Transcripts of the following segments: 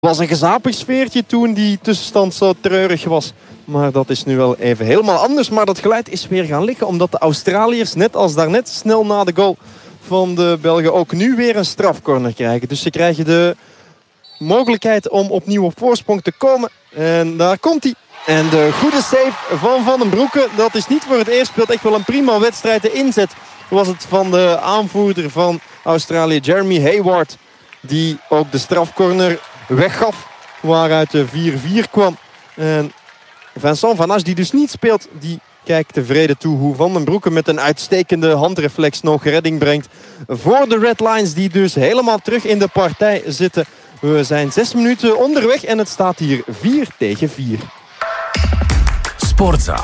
was een gezapig sfeertje toen die tussenstand zo treurig was. Maar dat is nu wel even helemaal anders. Maar dat geluid is weer gaan liggen. Omdat de Australiërs, net als daarnet, snel na de goal van de Belgen ook nu weer een strafcorner krijgen. Dus ze krijgen de mogelijkheid om opnieuw op voorsprong te komen. En daar komt hij. En de goede save van Van den Broeke. Dat is niet voor het eerst. Speelt echt wel een prima wedstrijd. De inzet was het van de aanvoerder van Australië, Jeremy Hayward. Die ook de strafcorner weggaf. Waaruit de 4-4 kwam. En Vincent Van As, die dus niet speelt, die kijkt tevreden toe hoe Van den Broeke met een uitstekende handreflex nog redding brengt voor de Red Lions, die dus helemaal terug in de partij zitten. We zijn 6 minuten onderweg en het staat hier 4-4. Sportza.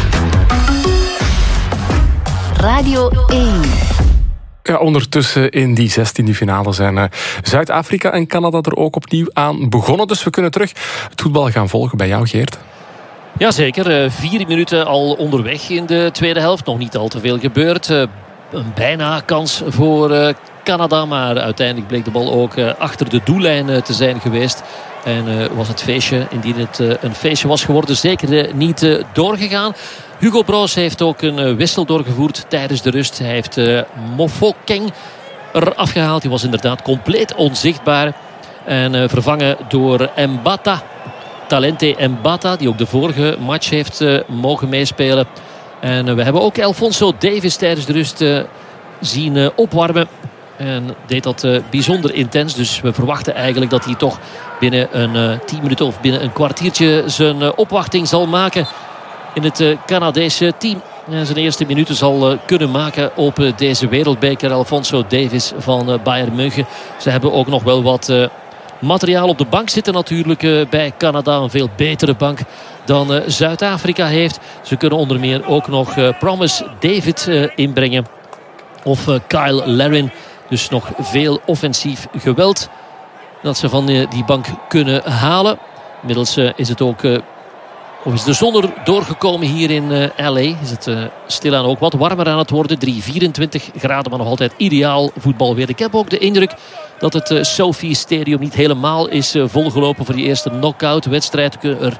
Radio 1. Ja, ondertussen in die 16e finale zijn Zuid-Afrika en Canada er ook opnieuw aan begonnen. Dus we kunnen terug het voetbal gaan volgen bij jou, Geert. Jazeker, 4 minuten al onderweg in de tweede helft. Nog niet al te veel gebeurd. Een bijna kans voor Canada. Maar uiteindelijk bleek de bal ook achter de doellijn te zijn geweest. En was het feestje, indien het een feestje was geworden, zeker niet doorgegaan. Hugo Broos heeft ook een wissel doorgevoerd tijdens de rust. Hij heeft Mofokeng eraf gehaald. Die was inderdaad compleet onzichtbaar. En vervangen door Mbata. Talente Mbata, die ook de vorige match heeft mogen meespelen. En we hebben ook Alfonso Davies tijdens de rust zien opwarmen. En deed dat bijzonder intens. Dus we verwachten eigenlijk dat hij toch binnen een 10 minuten of binnen een kwartiertje zijn opwachting zal maken in het Canadese team. En zijn eerste minuten zal kunnen maken op deze wereldbeker. Alfonso Davies van Bayern München. Ze hebben ook nog wel wat materiaal op de bank zitten natuurlijk bij Canada. Een veel betere bank dan Zuid-Afrika heeft. Ze kunnen onder meer ook nog Promise David inbrengen. Of Kyle Larin. Dus nog veel offensief geweld dat ze van die bank kunnen halen. Inmiddels is het ook... Of is de zon er doorgekomen hier in LA. Is het stilaan ook wat warmer aan het worden. 24 graden, maar nog altijd ideaal voetbalweer. Ik heb ook de indruk dat het Sophie Stadium niet helemaal is volgelopen voor die eerste knock-out wedstrijd. Er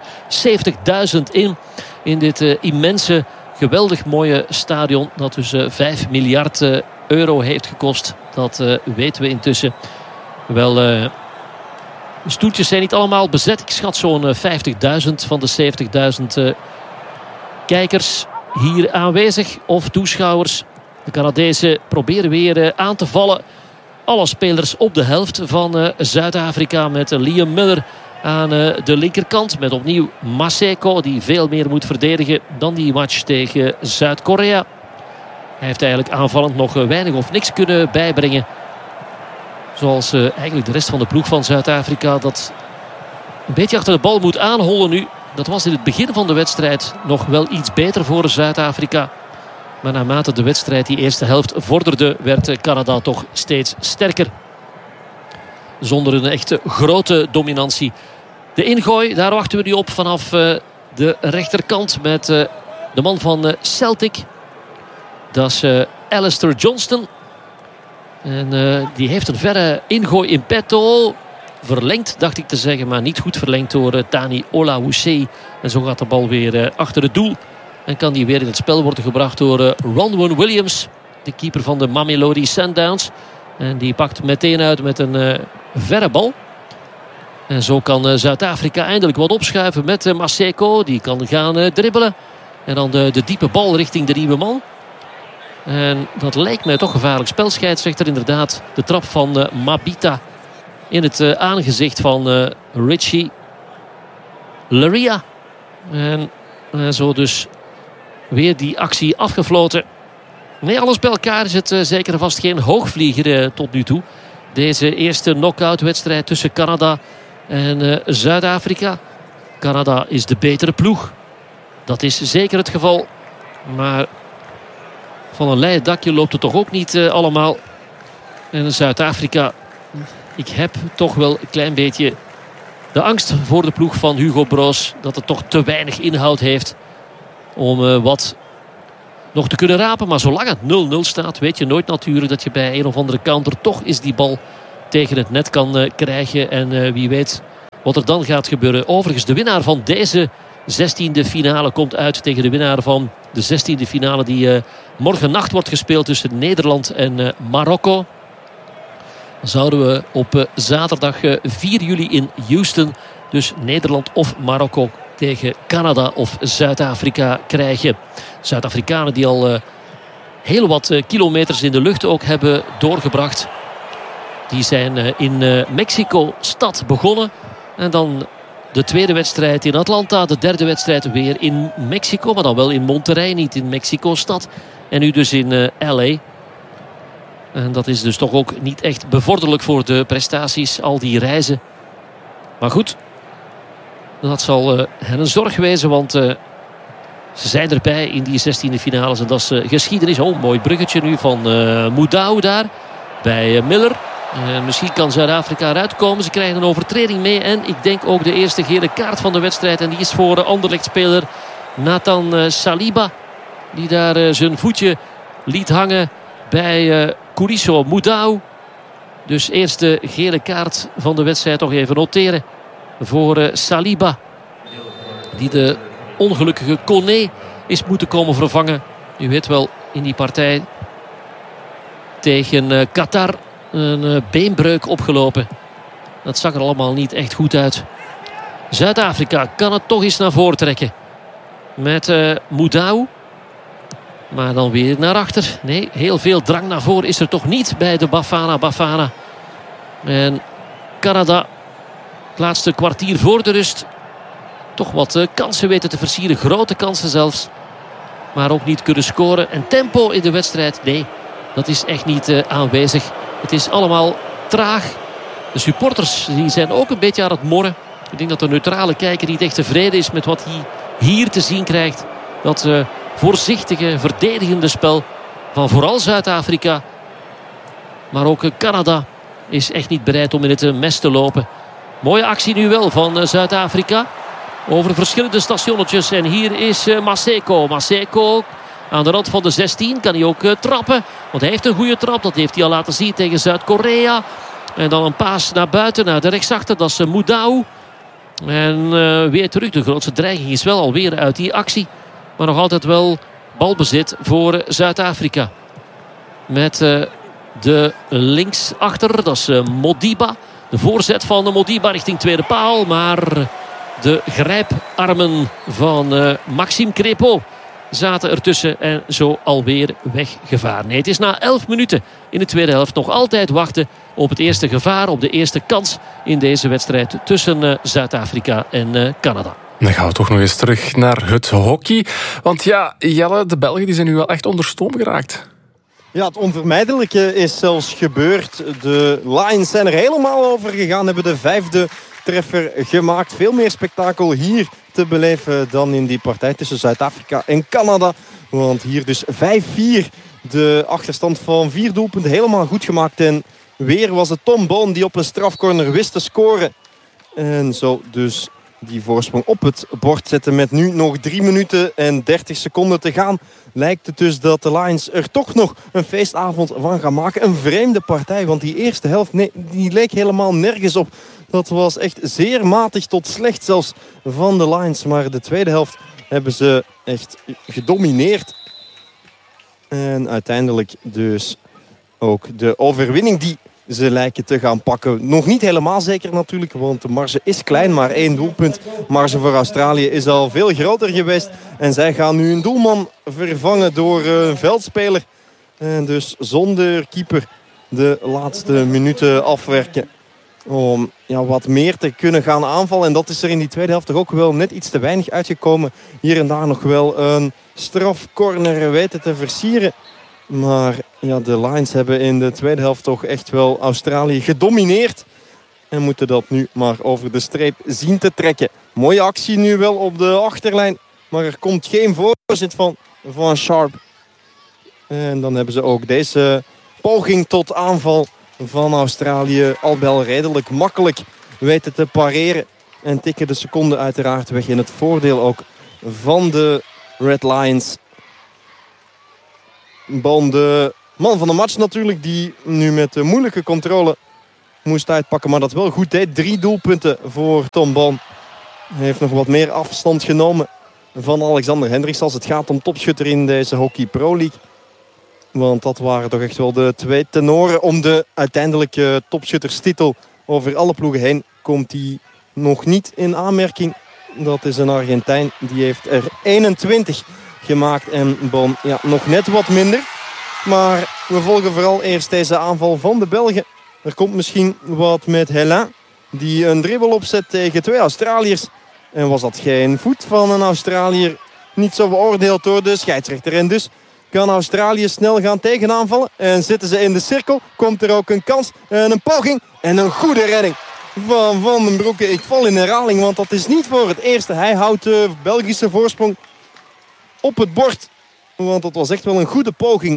70.000 in dit immense, geweldig mooie stadion. Dat dus 5 miljard euro heeft gekost. Dat weten we intussen. Wel... de stoeltjes zijn niet allemaal bezet. Ik schat zo'n 50.000 van de 70.000 kijkers hier aanwezig. Of toeschouwers. De Canadezen proberen weer aan te vallen. Alle spelers op de helft van Zuid-Afrika. Met Liam Miller aan de linkerkant. Met opnieuw Maseko, die veel meer moet verdedigen dan die match tegen Zuid-Korea. Hij heeft eigenlijk aanvallend nog weinig of niks kunnen bijbrengen. Zoals eigenlijk de rest van de ploeg van Zuid-Afrika dat een beetje achter de bal moet aanhollen nu. Dat was in het begin van de wedstrijd nog wel iets beter voor Zuid-Afrika. Maar naarmate de wedstrijd die eerste helft vorderde, werd Canada toch steeds sterker. Zonder een echte grote dominantie. De ingooi, daar wachten we nu op vanaf de rechterkant met de man van Celtic. Dat is Alistair Johnston. En die heeft een verre ingooi in petto. Verlengd, dacht ik te zeggen, maar niet goed verlengd door Tani Olawuse. En zo gaat de bal weer achter het doel. En kan die weer in het spel worden gebracht door Ronwen Williams. De keeper van de Mamelodi Sundowns. En die pakt meteen uit met een verre bal. En zo kan Zuid-Afrika eindelijk wat opschuiven met Maseko. Die kan gaan dribbelen. En dan de diepe bal richting de nieuwe man. En dat lijkt mij toch gevaarlijk spel. Scheidsrechter inderdaad de trap van Mabita in het aangezicht van Richie Laryea. En zo dus weer die actie afgefloten. Nee, alles bij elkaar is het zeker en vast geen hoogvlieger tot nu toe. Deze eerste knock-out wedstrijd tussen Canada en Zuid-Afrika. Canada is de betere ploeg. Dat is zeker het geval. Maar van een leien dakje loopt het toch ook niet allemaal. En Zuid-Afrika, ik heb toch wel een klein beetje de angst voor de ploeg van Hugo Broos. Dat het toch te weinig inhoud heeft om wat nog te kunnen rapen. Maar zolang het 0-0 staat, weet je nooit natuurlijk dat je bij een of andere counter toch eens die bal tegen het net kan krijgen. En wie weet wat er dan gaat gebeuren. Overigens, de winnaar van deze 16e finale komt uit tegen de winnaar van de 16e finale die morgen nacht wordt gespeeld tussen Nederland en Marokko. Dan zouden we op zaterdag 4 juli in Houston dus Nederland of Marokko tegen Canada of Zuid-Afrika krijgen. Zuid-Afrikanen die al heel wat kilometers in de lucht ook hebben doorgebracht. Die zijn in Mexico-stad begonnen. En dan de tweede wedstrijd in Atlanta. De derde wedstrijd weer in Mexico. Maar dan wel in Monterrey, niet in Mexico-stad. En nu dus in LA. En dat is dus toch ook niet echt bevorderlijk voor de prestaties. Al die reizen. Maar goed. Dat zal hen een zorg wezen. Want ze zijn erbij in die 16e finales. En dat is geschiedenis. Oh, mooi bruggetje nu van Moudou daar. Bij Miller. Misschien kan Zuid-Afrika eruit komen. Ze krijgen een overtreding mee. En ik denk ook de eerste gele kaart van de wedstrijd. En die is voor de Anderlecht-speler Nathan Saliba. Die daar zijn voetje liet hangen bij Kourisso Moudou. Dus eerste gele kaart van de wedstrijd nog even noteren. Voor Saliba. Die de ongelukkige Koné is moeten komen vervangen. U weet wel, in die partij tegen Qatar een beenbreuk opgelopen. Dat zag er allemaal niet echt goed uit. Zuid-Afrika kan het toch eens naar voren trekken. Met Moudou. Maar dan weer naar achter. Nee, heel veel drang naar voren is er toch niet bij de Bafana. En Canada, het laatste kwartier voor de rust, toch wat kansen weten te versieren. Grote kansen zelfs. Maar ook niet kunnen scoren. En tempo in de wedstrijd, nee, dat is echt niet aanwezig. Het is allemaal traag. De supporters die zijn ook een beetje aan het morren. Ik denk dat de neutrale kijker niet echt tevreden is met wat hij hier te zien krijgt. Dat voorzichtige, verdedigende spel van vooral Zuid-Afrika. Maar ook Canada is echt niet bereid om in het mes te lopen. Mooie actie nu wel van Zuid-Afrika. Over verschillende stationnetjes. En hier is Maseko. Maseko aan de rand van de 16. Kan hij ook trappen. Want hij heeft een goede trap. Dat heeft hij al laten zien tegen Zuid-Korea. En dan een paas naar buiten, naar de rechtsachter. Dat is Moudou. En weer terug. De grootste dreiging is wel alweer uit die actie. Maar nog altijd wel balbezit voor Zuid-Afrika. Met de linksachter. Dat is Modiba. De voorzet van Modiba richting tweede paal. Maar de grijparmen van Maxime Crépeau zaten ertussen en zo alweer weggevaar. Nee, het is na 11 minuten in de tweede helft nog altijd wachten op het eerste gevaar, op de eerste kans in deze wedstrijd tussen Zuid-Afrika en Canada. Dan gaan we toch nog eens terug naar het hockey. Want ja, Jelle, de Belgen die zijn nu wel echt onder stoom geraakt. Ja, het onvermijdelijke is zelfs gebeurd. De Lions zijn er helemaal over gegaan, hebben de 5e treffer gemaakt. Veel meer spektakel hier te beleven dan in die partij tussen Zuid-Afrika en Canada. Want hier dus 5-4. De achterstand van 4 doelpunten helemaal goed gemaakt. En weer was het Tom Boon die op een strafcorner wist te scoren. En zo dus die voorsprong op het bord zetten met nu nog 3 minuten en 30 seconden te gaan. Lijkt het dus dat de Lions er toch nog een feestavond van gaan maken. Een vreemde partij, want die eerste helft die leek helemaal nergens op. Dat was echt zeer matig tot slecht zelfs van de Lions. Maar de tweede helft hebben ze echt gedomineerd. En uiteindelijk dus ook de overwinning die ze lijken te gaan pakken. Nog niet helemaal zeker natuurlijk, want de marge is klein. Maar 1 doelpunt. Marge voor Australië is al veel groter geweest. En zij gaan nu een doelman vervangen door een veldspeler. En dus zonder keeper de laatste minuten afwerken. Om wat meer te kunnen gaan aanvallen. En dat is er in die tweede helft toch ook wel net iets te weinig uitgekomen. Hier en daar nog wel een strafcorner weten te versieren. Maar ja, de Lions hebben in de tweede helft toch echt wel Australië gedomineerd. En moeten dat nu maar over de streep zien te trekken. Mooie actie nu wel op de achterlijn. Maar er komt geen voorzet van Sharp. En dan hebben ze ook deze poging tot aanval van Australië al wel redelijk makkelijk weten te pareren. En tikken de seconden uiteraard weg in het voordeel ook van de Red Lions. Boon, de man van de match natuurlijk, die nu met de moeilijke controle moest uitpakken. Maar dat wel goed deed. 3 doelpunten voor Tom Bon. Hij heeft nog wat meer afstand genomen van Alexander Hendricks als het gaat om topschutter in deze Hockey Pro League. Want dat waren toch echt wel de 2 tenoren om de uiteindelijke topschutterstitel. Over alle ploegen heen komt hij nog niet in aanmerking. Dat is een Argentijn. Die heeft er 21 gemaakt. En Bon nog net wat minder. Maar we volgen vooral eerst deze aanval van de Belgen. Er komt misschien wat met Hélin. Die een dribbel opzet tegen 2 Australiërs. En was dat geen voet van een Australiër? Niet zo beoordeeld door de scheidsrechter. En dus kan Australië snel gaan tegenaanvallen. En zitten ze in de cirkel. Komt er ook een kans en een poging. En een goede redding van Van den Broeke. Ik val in herhaling, want dat is niet voor het eerste. Hij houdt de Belgische voorsprong op het bord. Want dat was echt wel een goede poging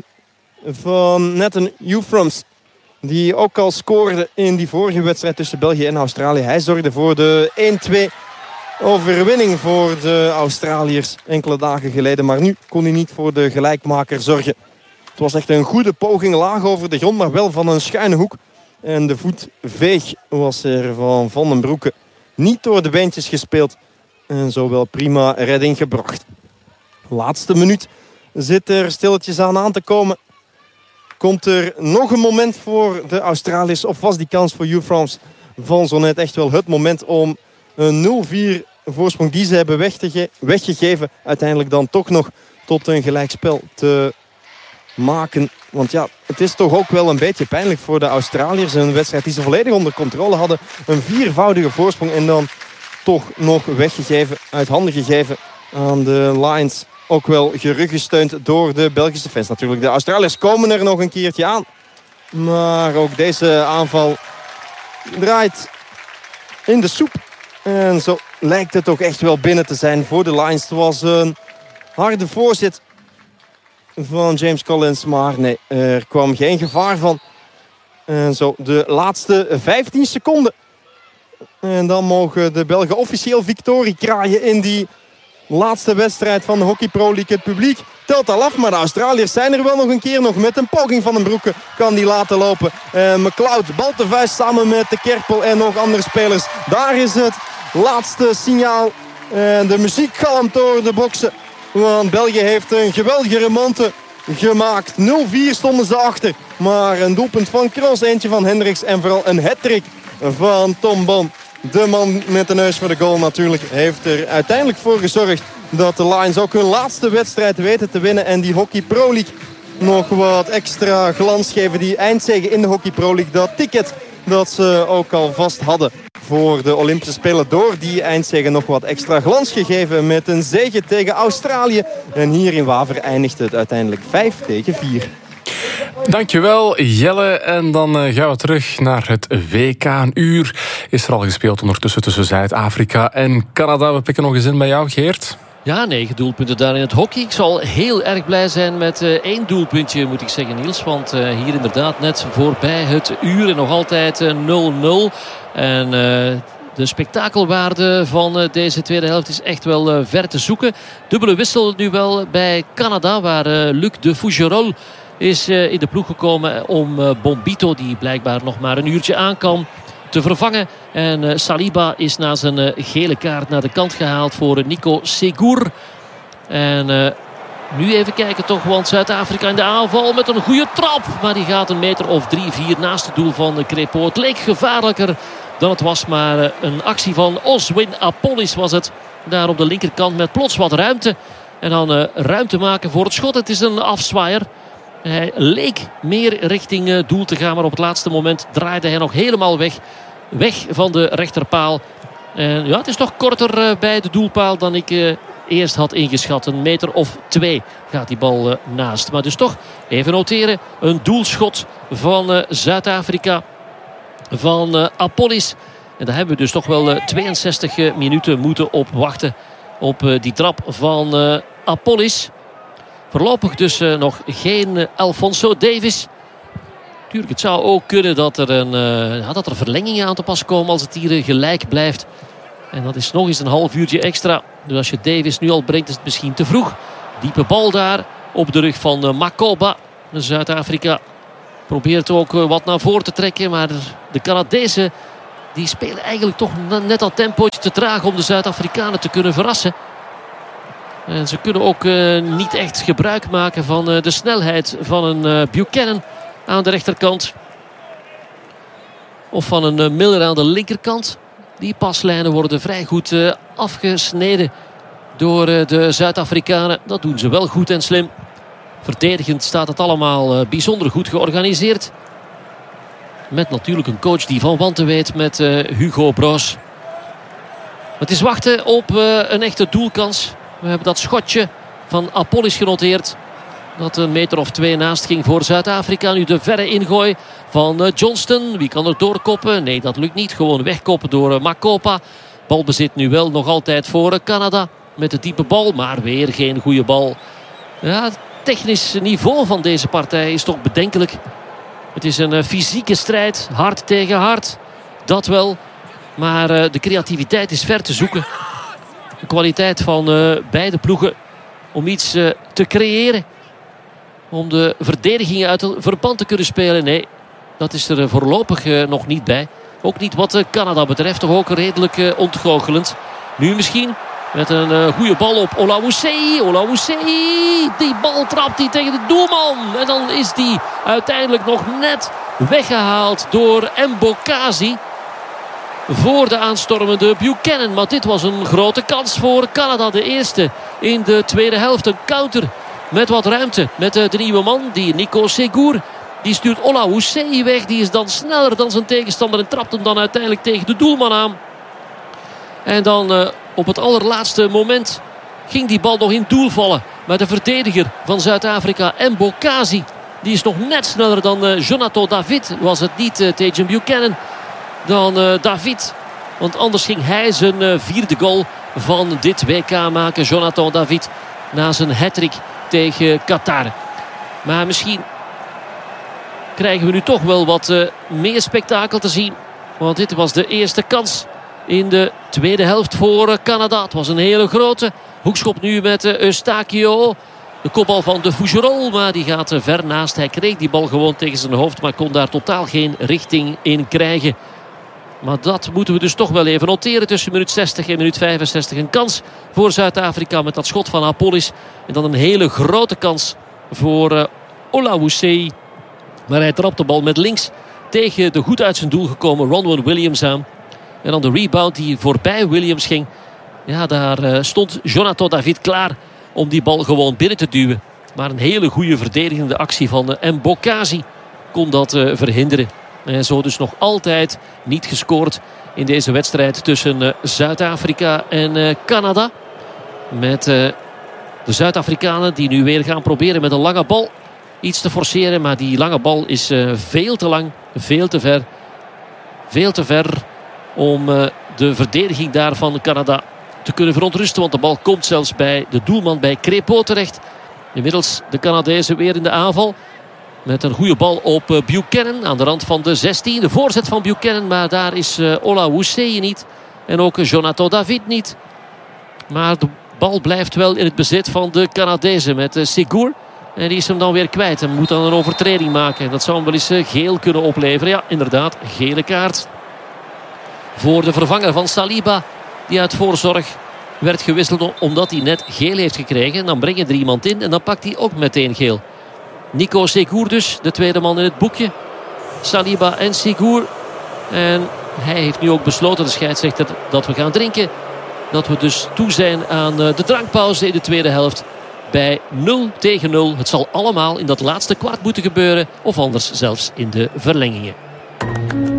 van Nathan Euphrams. Die ook al scoorde in die vorige wedstrijd tussen België en Australië. Hij zorgde voor de 1-2 overwinning voor de Australiërs enkele dagen geleden. Maar nu kon hij niet voor de gelijkmaker zorgen. Het was echt een goede poging, laag over de grond, maar wel van een schuine hoek. En de voetveeg was er van Van den Broeke. Niet door de beentjes gespeeld. En zo wel prima redding gebracht. Laatste minuut zit er stilletjes aan te komen. Komt er nog een moment voor de Australiërs? Of was die kans voor Euphrams van zo net echt wel het moment om een 0-4 voorsprong die ze hebben weggegeven uiteindelijk dan toch nog tot een gelijkspel te maken? Want ja, het is toch ook wel een beetje pijnlijk voor de Australiërs. Een wedstrijd die ze volledig onder controle hadden. Een 4voudige voorsprong en dan toch nog weggegeven, uit handen gegeven aan de Lions. Ook wel geruggesteund door de Belgische fans natuurlijk. De Australiërs komen er nog een keertje aan. Maar ook deze aanval draait in de soep. En zo lijkt het ook echt wel binnen te zijn voor de Lions. Het was een harde voorzet van James Collins. Maar nee, er kwam geen gevaar van. En zo de laatste 15 seconden. En dan mogen de Belgen officieel victorie kraaien in die laatste wedstrijd van de Hockey Pro League. Het publiek telt al af, maar de Australiërs zijn er wel nog een keer. Nog met een poging van den Broeke kan die laten lopen. McLeod, bal te vuist samen met de Kerpel en nog andere spelers. Daar is het laatste signaal. En de muziek galmt door de boksen. Want België heeft een geweldige remonte gemaakt. 0-4 stonden ze achter. Maar een doelpunt van Kroos, eentje van Hendricks en vooral een hat-trick van Tom Bon. De man met de neus voor de goal natuurlijk heeft er uiteindelijk voor gezorgd dat de Lions ook hun laatste wedstrijd weten te winnen. En die Hockey Pro League nog wat extra glans geven. Die eindzege in de Hockey Pro League. Dat ticket dat ze ook al vast hadden voor de Olympische Spelen. Door die eindzege nog wat extra glans gegeven met een zege tegen Australië. En hier in Waver eindigt het uiteindelijk 5-4. Dankjewel Jelle. En dan gaan we terug naar het WK. Een uur is er al gespeeld ondertussen tussen Zuid-Afrika en Canada. We pikken nog eens in bij jou, Geert. Ja, 9 doelpunten daar in het hockey. Ik zal heel erg blij zijn met 1 doelpuntje, moet ik zeggen, Niels. Want hier inderdaad net voorbij het uur en nog altijd 0-0. En de spektakelwaarde van deze tweede helft is echt wel ver te zoeken. Dubbele wissel nu wel bij Canada, waar Luc de Fougerolles is in de ploeg gekomen om Bombito, die blijkbaar nog maar een uurtje aan kan, te vervangen. En Saliba is na zijn gele kaart naar de kant gehaald voor Nico Segur. En nu even kijken toch, want Zuid-Afrika in de aanval met een goede trap. Maar die gaat een meter of 3-4 naast het doel van Crépeau. Het leek gevaarlijker dan het was, maar een actie van Oswin Apolis was het. Daar op de linkerkant met plots wat ruimte. En dan ruimte maken voor het schot. Het is een afzwaaier. Hij leek meer richting doel te gaan, maar op het laatste moment draaide hij nog helemaal weg van de rechterpaal. En ja, het is toch korter bij de doelpaal dan ik eerst had ingeschat. Een meter of 2 gaat die bal naast. Maar dus toch even noteren. Een doelschot van Zuid-Afrika, van Apolis. En daar hebben we dus toch wel 62 minuten moeten op wachten. Op die trap van Apolis. Voorlopig dus nog geen Alfonso Davies. Tuurlijk, het zou ook kunnen dat er verlengingen aan te pas komen als het hier gelijk blijft. En dat is nog eens een half uurtje extra. Dus als je Davies nu al brengt, is het misschien te vroeg. Diepe bal daar op de rug van Makoba, Zuid-Afrika. Probeert ook wat naar voren te trekken. Maar de Canadezen die spelen eigenlijk toch net dat tempootje te traag om de Zuid-Afrikanen te kunnen verrassen. En ze kunnen ook niet echt gebruik maken van de snelheid van een Buchanan aan de rechterkant. Of van een Miller aan de linkerkant. Die paslijnen worden vrij goed afgesneden door de Zuid-Afrikanen. Dat doen ze wel goed en slim. Verdedigend staat het allemaal bijzonder goed georganiseerd. Met natuurlijk een coach die van wanten weet met Hugo Broos. Het is wachten op een echte doelkans. We hebben dat schotje van Apollis genoteerd. Dat een meter of 2 naast ging voor Zuid-Afrika. Nu de verre ingooi van Johnston. Wie kan er doorkoppen? Nee, dat lukt niet. Gewoon wegkoppen door Makopa. Balbezit nu wel nog altijd voor Canada. Met de diepe bal, maar weer geen goede bal. Ja, het technisch niveau van deze partij is toch bedenkelijk. Het is een fysieke strijd. Hard tegen hard. Dat wel. Maar de creativiteit is ver te zoeken. De kwaliteit van beide ploegen om iets te creëren. Om de verdedigingen uit het verband te kunnen spelen. Nee, dat is er voorlopig nog niet bij. Ook niet wat Canada betreft. Toch ook redelijk ontgoochelend. Nu misschien met een goede bal op Olawusei. Olawusei. Die bal trapt hij tegen de doelman. En dan is die uiteindelijk nog net weggehaald door Mbokazi. Voor de aanstormende Buchanan. Maar dit was een grote kans voor Canada. De eerste in de tweede helft. Een counter met wat ruimte. Met de nieuwe man, die Nico Segur. Die stuurt Olawusei weg. Die is dan sneller dan zijn tegenstander. En trapt hem dan uiteindelijk tegen de doelman aan. En dan op het allerlaatste moment ging die bal nog in doel vallen. Maar de verdediger van Zuid-Afrika, Mbokazi, die is nog net sneller dan Jonathan David. Was het niet tegen Buchanan dan David. Want anders ging hij zijn vierde goal van dit WK maken. Jonathan David na zijn hat-trick tegen Qatar. Maar misschien krijgen we nu toch wel wat meer spektakel te zien. Want dit was de eerste kans in de tweede helft voor Canada. Het was een hele grote. Hoekschop nu met Eustakio. De kopbal van de Fougerolles, maar die gaat ver naast. Hij kreeg die bal gewoon tegen zijn hoofd, maar kon daar totaal geen richting in krijgen. Maar dat moeten we dus toch wel even noteren. Tussen minuut 60 en minuut 65 een kans voor Zuid-Afrika met dat schot van Apollis. En dan een hele grote kans voor Olawusei. Maar hij trapt de bal met links tegen de goed uit zijn doel gekomen Ronwen Williams aan. En dan de rebound die voorbij Williams ging. Ja, daar stond Jonathan David klaar om die bal gewoon binnen te duwen. Maar een hele goede verdedigende actie van Mbokazi kon dat verhinderen. En zo dus nog altijd niet gescoord in deze wedstrijd tussen Zuid-Afrika en Canada. Met de Zuid-Afrikanen die nu weer gaan proberen met een lange bal iets te forceren. Maar die lange bal is veel te lang, veel te ver. Veel te ver om de verdediging daar van Canada te kunnen verontrusten. Want de bal komt zelfs bij de doelman, bij Crépeau terecht. Inmiddels de Canadezen weer in de aanval. Met een goede bal op Buchanan aan de rand van de 16. De voorzet van Buchanan, maar daar is Olawusei niet. En ook Jonathan David niet. Maar de bal blijft wel in het bezit van de Canadezen met Segur. En die is hem dan weer kwijt en moet dan een overtreding maken. Dat zou hem wel eens geel kunnen opleveren. Ja, inderdaad, gele kaart. Voor de vervanger van Saliba, die uit voorzorg werd gewisseld omdat hij net geel heeft gekregen. En dan breng je er iemand in en dan pakt hij ook meteen geel. Nico Segur dus, de tweede man in het boekje. Saliba en Segur. En hij heeft nu ook besloten, de scheidsrechter, dat we gaan drinken. Dat we dus toe zijn aan de drankpauze in de tweede helft. Bij 0-0. Het zal allemaal in dat laatste kwart moeten gebeuren. Of anders zelfs in de verlengingen.